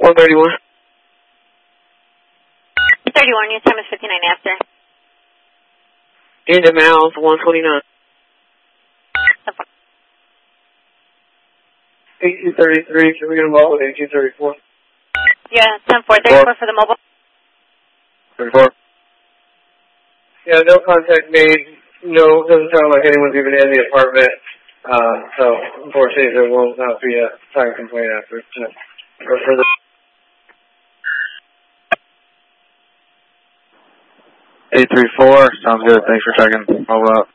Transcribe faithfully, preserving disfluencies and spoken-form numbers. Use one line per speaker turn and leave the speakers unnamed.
one thirty-one.
thirty-one, your time is fifty-nine after.
Into Mouse, one twenty-nine. eighteen thirty-three, can we get involved with eighteen thirty-four?
Yeah, ten four, thirty-four for the mobile.
thirty-four. Yeah, no contact made. No, doesn't sound like anyone's even in the apartment. Uh, so, unfortunately, there will not be a time complaint after. Or for the
eight three four, sounds good. Thanks for checking. Mobile out.